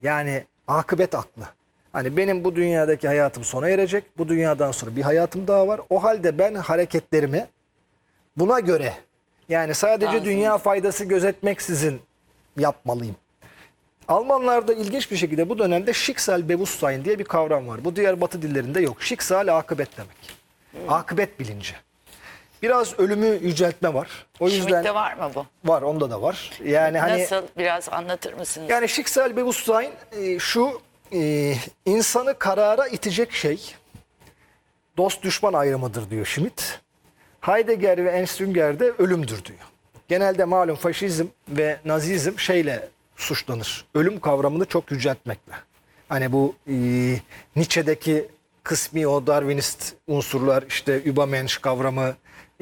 Yani akıbet aklı. Hani benim bu dünyadaki hayatım sona erecek. Bu dünyadan sonra bir hayatım daha var. O halde ben hareketlerimi buna göre, yani sadece Lazım. dünya faydası gözetmeksizin yapmalıyım. Almanlarda ilginç bir şekilde bu dönemde Schicksalbewusstsein diye bir kavram var. Bu diğer Batı dillerinde yok. Schicksal akıbet demek. Akıbet bilinci. Biraz ölümü yüceltme var. O yüzden Schmidt'te var mı bu? var, onda da var. Yani hani Nasıl? Biraz anlatır mısınız? yani Schicksalbewusstsein şu insanı karara itecek şey dost düşman ayrımıdır diyor Schmidt. Heidegger ve Ernst-Jünger de ölümdür diyor. Genelde malum faşizm ve nazizm şeyle suçlanır. Ölüm kavramını çok yüceltmekle. Hani bu Nietzsche'deki kısmi o Darwinist unsurlar, işte Übermensch kavramı,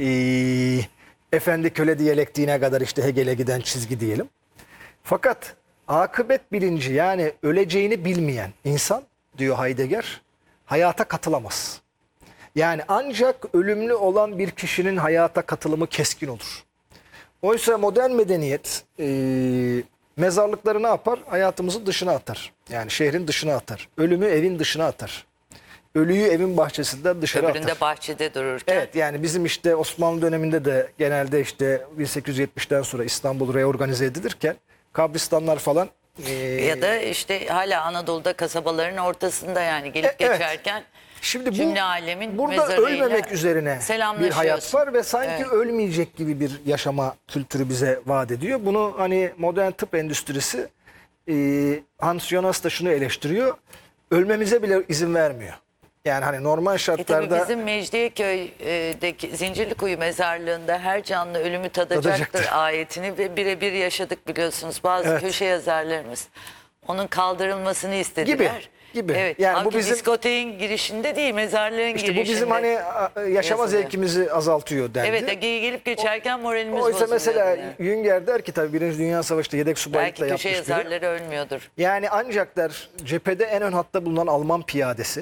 efendi köle diyalektiğine kadar işte Hegel'e giden çizgi diyelim. Fakat akıbet bilinci, yani öleceğini bilmeyen insan diyor Heidegger, hayata katılamaz. Yani ancak ölümlü olan bir kişinin hayata katılımı keskin olur. Oysa modern medeniyet mezarlıkları ne yapar? Hayatımızın dışına atar. Yani şehrin dışına atar. Ölümü evin dışına atar. Ölüyü evin bahçesinden dışarı Öbüründe atar. bahçede dururken. Evet, yani bizim işte Osmanlı döneminde de genelde işte 1870'ten sonra İstanbul reorganize edilirken kabristanlar falan Ya da işte hala Anadolu'da kasabaların ortasında, yani gelip Evet. geçerken Şimdi cümle alemin burada mezarıyla ölmemek üzerine bir selamlaşıyorsun. hayat var ve sanki Evet. ölmeyecek gibi bir yaşama kültürü bize vaat ediyor. Bunu hani modern tıp endüstrisi Hans Jonas da şunu eleştiriyor. Ölmemize bile izin vermiyor. Yani hani normal Tabii şartlarda bizim Mecidiyeköy'deki Zincirlikuyu mezarlığında her canlı ölümü tadacaktır ayetini ve birebir yaşadık, biliyorsunuz. Bazı Evet. köşe yazarlarımız onun kaldırılmasını istediler. Gibi. Evet. Yani bu Halbuki bizim diskoteğin girişinde değil, mezarlığın işte girişinde. bu bizim hani yaşama Yazılı. zevkimizi azaltıyor dendi. Evet, gelip geçerken moralimiz Oysa bozuluyor. mesela Yani. Jünger der ki tabii Birinci Dünya Savaşı'nda yedek subaylıkla Belki köşe yapmış biri. yazarları ölmüyordur. Yani ancak der cephede en ön hatta bulunan Alman piyadesi,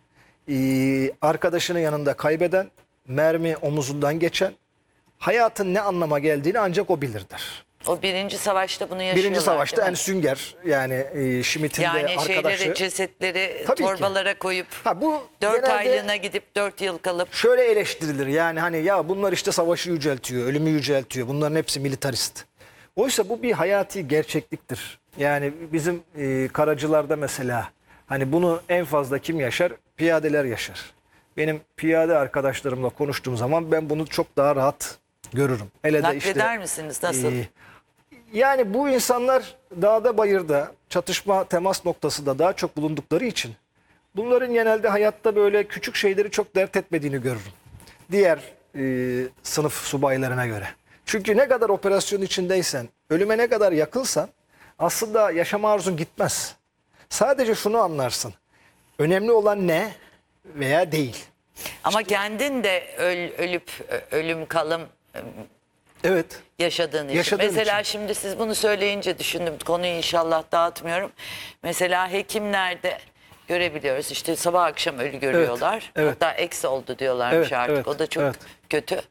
arkadaşının yanında kaybeden, mermi omuzundan geçen, hayatın ne anlama geldiğini ancak o bilir der. O birinci savaşta bunu yaşıyorlar. Birinci Savaşta değil mi? Ernst Jünger, yani Schmidt'in de Yani arkadaşı. şeyleri, cesetleri Tabii ki. torbalara koyup Ha, bu 4 genelde aylığına gidip 4 yıl kalıp şöyle eleştirilir, yani hani ya bunlar işte savaşı yüceltiyor, ölümü yüceltiyor, bunların hepsi militarist. Oysa bu bir hayati gerçekliktir. Yani bizim karacılarda mesela hani bunu en fazla kim yaşar? Piyadeler yaşar. Benim piyade arkadaşlarımla konuştuğum zaman ben bunu çok daha rahat görürüm. Hele de nakleder işte misiniz? Nasıl? yani bu insanlar dağda bayırda, çatışma temas noktası da daha çok bulundukları için bunların genelde hayatta böyle küçük şeyleri çok dert etmediğini görürüm. Diğer sınıf subaylarına göre. Çünkü ne kadar operasyon içindeysen, ölüme ne kadar yakılsan aslında yaşama arzun gitmez. Sadece şunu anlarsın. Önemli olan ne veya değil. Ama kendin de ölüp ölüm kalım Evet. yaşadığın için. Yaşadığın Mesela için. şimdi siz bunu söyleyince düşündüm. Konuyu inşallah dağıtmıyorum. Mesela hekimlerde görebiliyoruz. İşte sabah akşam ölü görüyorlar. evet. Hatta eksi oldu diyorlarmış Evet, artık. evet, O da çok evet. kötü.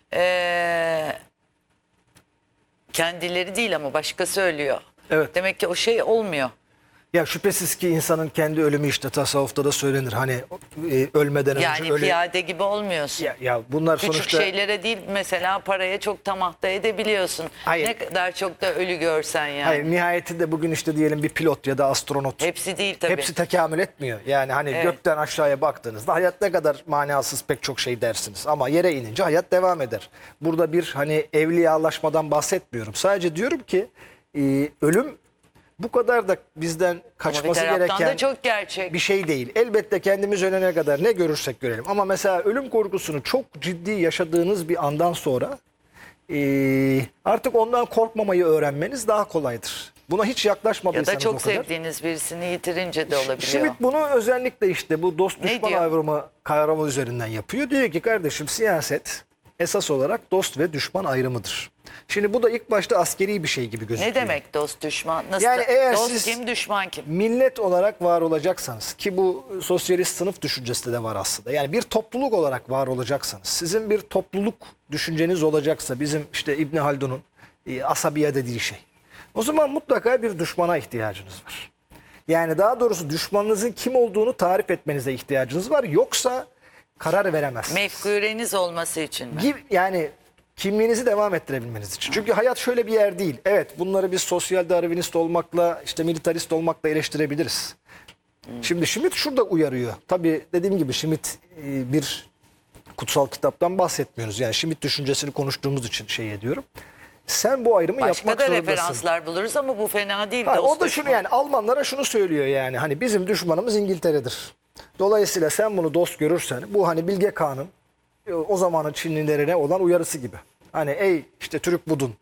Kendileri değil ama başkası ölüyor. Evet. Demek ki o şey olmuyor. Ya şüphesiz ki insanın kendi ölümü işte tasavvufta da söylenir. Hani ölmeden önce Yani öyle. piyade gibi olmuyorsun. Ya bunlar Küçük sonuçta şeylere değil, mesela paraya çok tamahta edebiliyorsun. Hayır. Ne kadar çok da ölü görsen yani. hayır, nihayetinde bugün işte diyelim bir pilot ya da astronot. Hepsi değil tabii. Hepsi tekamül etmiyor. Yani hani Evet. gökten aşağıya baktığınızda hayat ne kadar manasız pek çok şey dersiniz. Ama yere inince hayat devam eder. Burada bir hani evliyalaşmadan bahsetmiyorum. Sadece diyorum ki ölüm bu kadar da bizden Ama bir kaçması taraftan gereken da çok gerçek. bir şey değil. Elbette kendimiz ölene kadar ne görürsek görelim. Ama mesela ölüm korkusunu çok ciddi yaşadığınız bir andan sonra artık ondan korkmamayı öğrenmeniz daha kolaydır. Buna hiç Ya yaklaşmadıysanız da çok o kadar. sevdiğiniz birisini yitirince de olabiliyor. Schmidt bunu özellikle işte bu dost Ne düşman diyor? ayrımı kavramı üzerinden yapıyor. Diyor ki kardeşim, siyaset esas olarak dost ve düşman ayrımıdır. Şimdi bu da ilk başta askeri bir şey gibi gözüküyor. Ne demek dost düşman? Nasıl? Yani eğer dost siz kim, düşman kim? millet olarak var olacaksanız, ki bu sosyalist sınıf düşüncesi de var aslında. Yani bir topluluk olarak var olacaksanız, sizin bir topluluk düşünceniz olacaksa, bizim işte İbn Haldun'un asabiye dediği şey. O zaman mutlaka bir düşmana ihtiyacınız var. Yani daha doğrusu düşmanınızın kim olduğunu tarif etmenize ihtiyacınız var. Yoksa karar veremezsiniz. Mefkureniz olması için mi? Yani kimliğinizi devam ettirebilmeniz için. Çünkü hayat şöyle bir yer değil. Evet, bunları biz sosyal darwinist olmakla, işte militarist olmakla eleştirebiliriz. Şimdi Schmitt şurada uyarıyor. Tabii dediğim gibi Schmitt bir kutsal kitaptan bahsetmiyoruz. Yani Schmitt düşüncesini konuştuğumuz için şey ediyorum. Sen bu ayrımı Başka yapmak da zorundasın. referanslar buluruz ama bu fena değil. Ha, dost o da şunu, düşman. yani Almanlara şunu söylüyor, yani hani bizim düşmanımız İngiltere'dir. Dolayısıyla sen bunu dost görürsen, bu hani Bilge Kağan'ın o zamanın Çinlilerine olan uyarısı gibi. Hani ey işte Türk budun,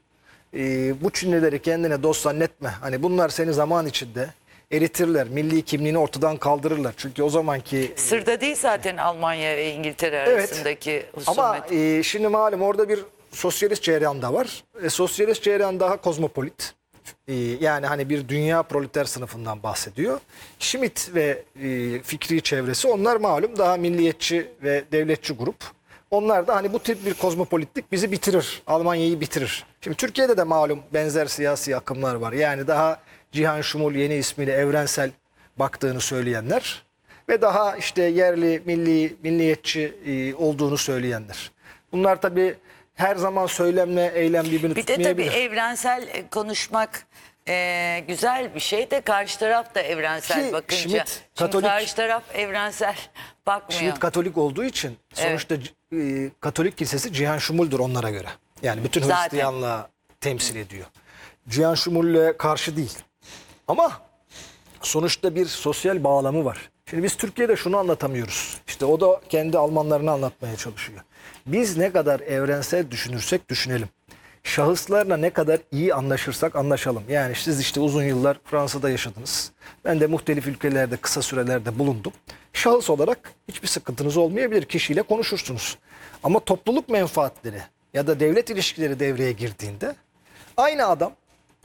bu Çinlileri kendine dost zannetme. Hani bunlar seni zaman içinde eritirler, milli kimliğini ortadan kaldırırlar. Çünkü o zamanki Sırda değil zaten Almanya ve İngiltere Evet. arasındaki ama husumet. şimdi malum orada bir sosyalist cereyan da var. Sosyalist cereyan daha kozmopolit. Yani hani bir dünya proleter sınıfından bahsediyor. Schmitt ve fikri çevresi, onlar malum daha milliyetçi ve devletçi grup. Onlar da hani bu tip bir kozmopolitlik bizi bitirir. Almanya'yı bitirir. Şimdi Türkiye'de de malum benzer siyasi akımlar var. Yani daha Cihan Şumul yeni ismiyle evrensel baktığını söyleyenler ve daha işte yerli, milli, milliyetçi olduğunu söyleyenler. Bunlar tabii her zaman söylemle eylem birbirini Bir de tabii tutmayabilir. evrensel konuşmak güzel bir şey de karşı taraf da evrensel Ki bakınca. Schmitt Şimdi Katolik- karşı taraf evrensel bakmıyor. Schmitt Katolik olduğu için sonuçta Katolik kilisesi Cihan Şumul'dur onlara göre. Yani bütün Zaten. Hristiyanlığı temsil ediyor. Cihan Şumul'le karşı değil. Ama sonuçta bir sosyal bağlamı var. Şimdi biz Türkiye'de şunu anlatamıyoruz. İşte o da kendi Almanlarını anlatmaya çalışıyor. Biz ne kadar evrensel düşünürsek düşünelim, şahıslarla ne kadar iyi anlaşırsak anlaşalım. Yani siz işte uzun yıllar Fransa'da yaşadınız. Ben de muhtelif ülkelerde kısa sürelerde bulundum. Şahıs olarak hiçbir sıkıntınız olmayabilir. Kişiyle konuşursunuz. Ama topluluk menfaatleri ya da devlet ilişkileri devreye girdiğinde aynı adam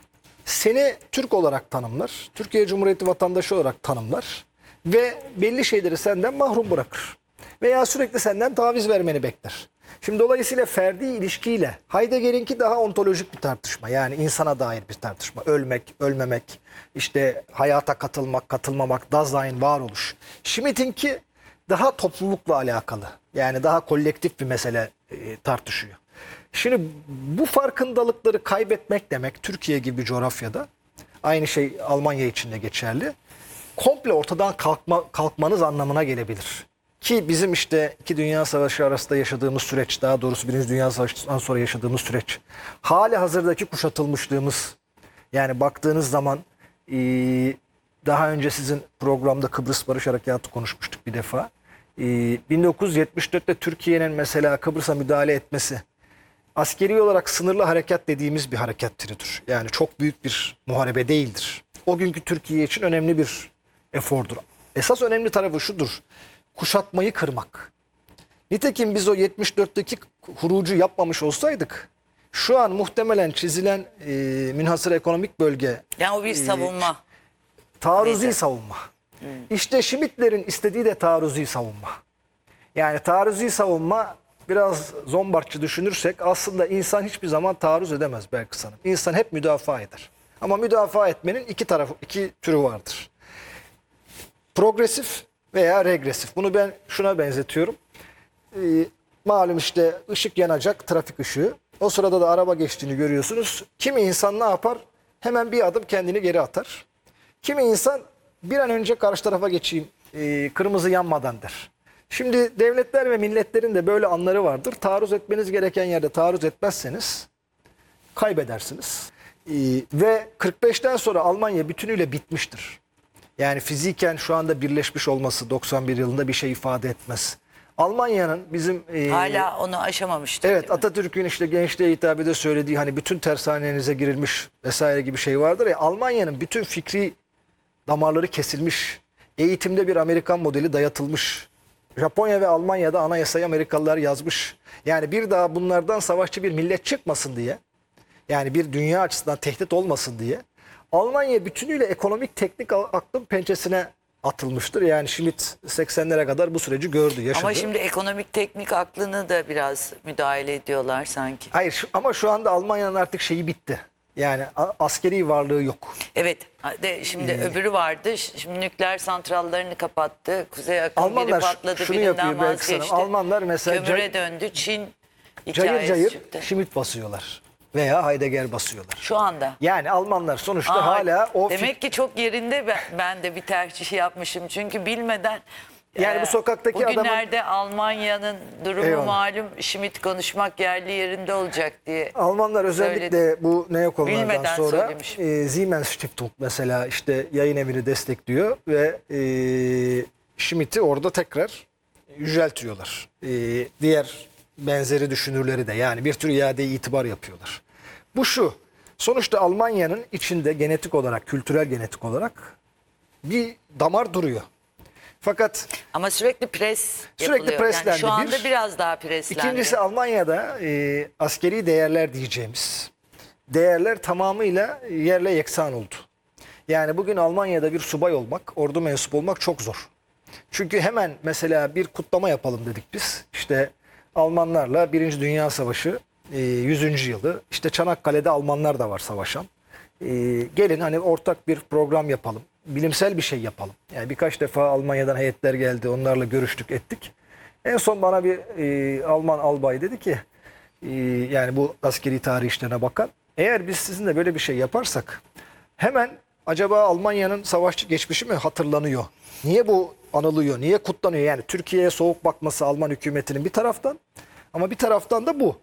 seni Türk olarak tanımlar, Türkiye Cumhuriyeti vatandaşı olarak tanımlar ve belli şeyleri senden mahrum bırakır. Veya sürekli senden taviz vermeni bekler. Şimdi dolayısıyla ferdi ilişkiyle Heidegger'inki daha ontolojik bir tartışma. Yani insana dair bir tartışma. Ölmek, ölmemek, işte hayata katılmak, katılmamak, Dasein, varoluş. Schmitt'inki daha toplulukla alakalı. Yani daha kolektif bir mesele tartışıyor. Şimdi bu farkındalıkları kaybetmek demek Türkiye gibi bir coğrafyada, aynı şey Almanya için de geçerli, komple ortadan kalkmanız anlamına gelebilir. Ki bizim işte 2 Dünya Savaşı arasında yaşadığımız süreç, daha doğrusu 1. Dünya Savaşı'ndan sonra yaşadığımız süreç, hali hazırdaki kuşatılmışlığımız, yani baktığınız zaman daha önce sizin programda Kıbrıs Barış Harekatı konuşmuştuk bir defa. 1974'te Türkiye'nin mesela Kıbrıs'a müdahale etmesi, askeri olarak sınırlı harekat dediğimiz bir harekat türüdür. Yani çok büyük bir muharebe değildir. O günkü Türkiye için önemli bir efordur. Esas önemli tarafı şudur: kuşatmayı kırmak. Nitekim biz o 74'teki hurucu yapmamış olsaydık, şu an muhtemelen çizilen münhasır ekonomik bölge, Yani o bir savunma. taarruzi Neyse. savunma. İşte Schmitt'lerin istediği de taarruzi savunma. Yani taarruzi savunma, biraz zombartçı düşünürsek, aslında insan hiçbir zaman taarruz edemez Belkıs Hanım. İnsan hep müdafaa eder. Ama müdafaa etmenin iki türü vardır. Progresif veya regresif. Bunu ben şuna benzetiyorum. Malum işte ışık yanacak, trafik ışığı. O sırada da araba geçtiğini görüyorsunuz. Kimi insan ne yapar? Hemen bir adım kendini geri atar. Kimi insan bir an önce karşı tarafa geçeyim, kırmızı yanmadan der. Şimdi devletler ve milletlerin de böyle anları vardır. Taarruz etmeniz gereken yerde taarruz etmezseniz kaybedersiniz. Ve 45'ten sonra Almanya bütünüyle bitmiştir. Yani fiziken şu anda birleşmiş olması 91 yılında bir şey ifade etmez. Almanya'nın bizim Hala onu aşamamıştır. evet, değil mi? Atatürk'ün işte gençliğe hitabede söylediği hani bütün tersanenize girilmiş vesaire gibi şey vardır ya, Almanya'nın bütün fikri damarları kesilmiş. Eğitimde bir Amerikan modeli dayatılmış. Japonya ve Almanya'da anayasayı Amerikalılar yazmış. Yani bir daha bunlardan savaşçı bir millet çıkmasın diye, yani bir dünya açısından tehdit olmasın diye Almanya bütünüyle ekonomik teknik aklın pençesine atılmıştır. Yani Schmitt 80'lere kadar bu süreci gördü, yaşadı. Ama şimdi ekonomik teknik aklını da biraz müdahale ediyorlar sanki. Hayır ama şu anda Almanya'nın artık şeyi bitti. Yani askeri varlığı yok. Evet. Şimdi öbürü vardı. Şimdi nükleer santrallerini kapattı. Kuzey Akım biri Almanlar patladı. şunu Birinden yapıyor Belkıs Hanım. vazgeçti. Almanlar mesela Kömüre döndü. Çin cayır hikayesi cayır çıktı. Schmitt basıyorlar. Veya Heidegger basıyorlar. Şu anda. Yani Almanlar sonuçta hala o demek ki çok yerinde ben de bir tercih yapmışım. Çünkü bilmeden Yani bu sokaktaki bugünlerde Almanya'nın durumu Eyvallah. malum, Schmitt konuşmak yerli yerinde olacak diye. Almanlar özellikle bu neokollardan Bilmeden sonra söylemişim. Siemens Stiftung mesela işte yayın evini destekliyor ve Schmidt'i orada tekrar yüceltiyorlar. Diğer benzeri düşünürleri de yani bir tür iade-i itibar yapıyorlar. Bu şu, sonuçta Almanya'nın içinde genetik olarak, kültürel genetik olarak bir damar duruyor. Fakat Ama sürekli yapılıyor. preslendi Yani şu anda bir. biraz daha preslendi. İkincisi Almanya'da askeri değerler diyeceğimiz değerler tamamıyla yerle yeksan oldu. Yani bugün Almanya'da bir subay olmak, ordu mensubu olmak çok zor. Çünkü hemen mesela bir kutlama yapalım dedik biz. İşte Almanlarla Birinci Dünya Savaşı 100. yılı. İşte Çanakkale'de Almanlar da var savaşan. Gelin hani ortak bir program yapalım. Bilimsel bir şey yapalım. Yani birkaç defa Almanya'dan heyetler geldi. Onlarla görüştük ettik. En son bana bir Alman albay dedi ki yani bu askeri tarih işlerine bakan, eğer biz sizinle böyle bir şey yaparsak hemen acaba Almanya'nın savaşçı geçmişi mi hatırlanıyor? Niye bu anılıyor? Niye kutlanıyor? Yani Türkiye'ye soğuk bakması Alman hükümetinin bir taraftan ama bir taraftan da bu.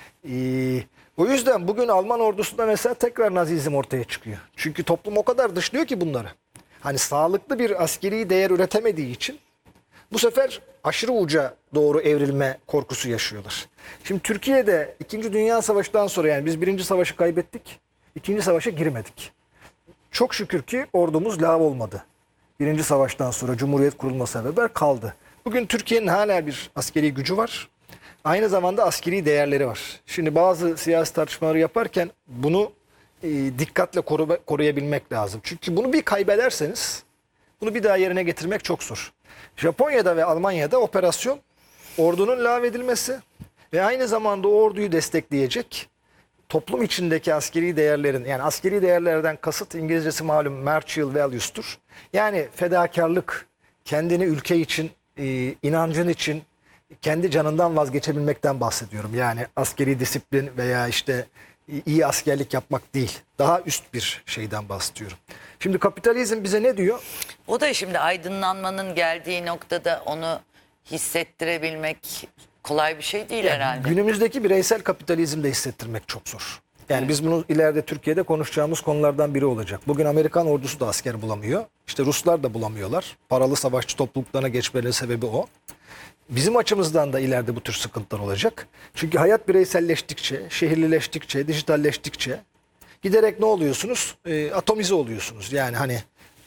O yüzden bugün Alman ordusunda mesela tekrar Nazizm ortaya çıkıyor. Çünkü toplum o kadar dışlıyor ki bunları. Hani sağlıklı bir askeri değer üretemediği için bu sefer aşırı uca doğru evrilme korkusu yaşıyorlar. Şimdi Türkiye'de 2. Dünya Savaşı'ndan sonra yani biz 1. Savaşı kaybettik. 2. Savaşa girmedik. Çok şükür ki ordumuz lav olmadı. 1. Savaştan sonra Cumhuriyet kurulmasına beraber kaldı. Bugün Türkiye'nin hala bir askeri gücü var. Aynı zamanda askeri değerleri var. Şimdi bazı siyasi tartışmaları yaparken bunu dikkatle koruyabilmek lazım. Çünkü bunu bir kaybederseniz bunu bir daha yerine getirmek çok zor. Japonya'da ve Almanya'da operasyon ordunun lağvedilmesi ve aynı zamanda o orduyu destekleyecek toplum içindeki askeri değerlerin, yani askeri değerlerden kasıt İngilizcesi malum martial values'tur. Yani fedakarlık, kendini ülke için, inancın için kendi canından vazgeçebilmekten bahsediyorum. Yani askeri disiplin veya işte iyi askerlik yapmak değil. Daha üst bir şeyden bahsediyorum. Şimdi kapitalizm bize ne diyor? O da şimdi aydınlanmanın geldiği noktada onu hissettirebilmek kolay bir şey değil herhalde. Günümüzdeki bireysel kapitalizmde hissettirmek çok zor. Yani biz bunu ileride Türkiye'de konuşacağımız konulardan biri olacak. Bugün Amerikan ordusu da asker bulamıyor. İşte Ruslar da bulamıyorlar. Paralı savaşçı topluluklarına geçmelerinin sebebi o. Bizim açımızdan da ileride bu tür sıkıntılar olacak. Çünkü hayat bireyselleştikçe, şehirlileştikçe, dijitalleştikçe giderek ne oluyorsunuz? Atomize oluyorsunuz. Yani hani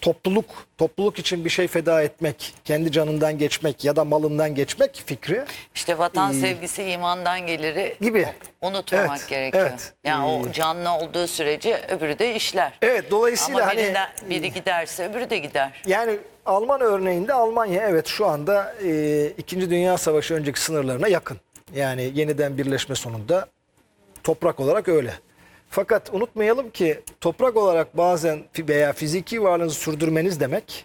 topluluk için bir şey feda etmek, kendi canından geçmek ya da malından geçmek fikri İşte vatan sevgisi imandan geliri gibi. Unutmamak Evet, gerekiyor. evet. Yani o canlı olduğu sürece öbürü de işler. Evet, dolayısıyla Ama hani biri giderse öbürü de gider. yani Alman örneğinde Almanya evet şu anda 2. Dünya Savaşı önceki sınırlarına yakın. Yani yeniden birleşme sonunda toprak olarak öyle. Fakat unutmayalım ki toprak olarak bazen veya fiziki varlığınızı sürdürmeniz demek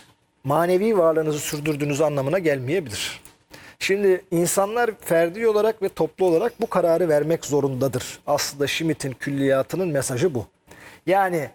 manevi varlığınızı sürdürdüğünüz anlamına gelmeyebilir. Şimdi insanlar ferdi olarak ve toplu olarak bu kararı vermek zorundadır. Aslında Schmitt'in külliyatının mesajı bu. Yani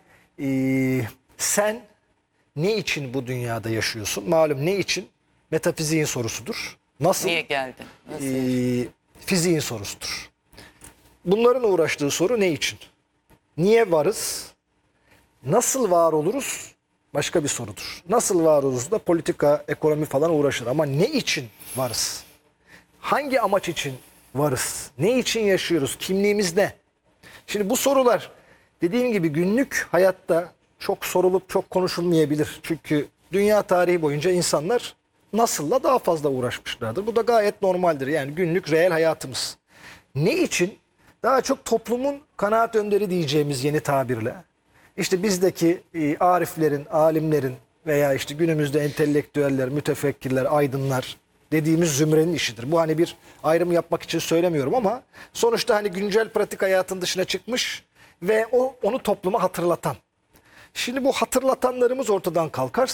sen ne için bu dünyada yaşıyorsun? Malum ne için? Metafiziğin sorusudur. Nasıl? Niye geldin? Nasıl? Fiziğin sorusudur. Bunların uğraştığı soru ne için? Niye varız? Nasıl var oluruz? Başka bir sorudur. Nasıl var oluruz da politika, ekonomi falan uğraşır. Ama ne için varız? Hangi amaç için varız? Ne için yaşıyoruz? Kimliğimiz ne? Şimdi bu sorular dediğim gibi günlük hayatta çok sorulup çok konuşulmayabilir. Çünkü dünya tarihi boyunca insanlar nasılla daha fazla uğraşmışlardır. Bu da gayet normaldir. Yani günlük reel hayatımız. Ne için? Daha çok toplumun kanaat önderi diyeceğimiz yeni tabirle. İşte bizdeki ariflerin, alimlerin veya işte günümüzde entelektüeller, mütefekkirler, aydınlar dediğimiz zümrenin işidir. Bu hani bir ayrım yapmak için söylemiyorum ama sonuçta hani güncel pratik hayatın dışına çıkmış ve onu topluma hatırlatan. Şimdi bu hatırlatanlarımız ortadan kalkar.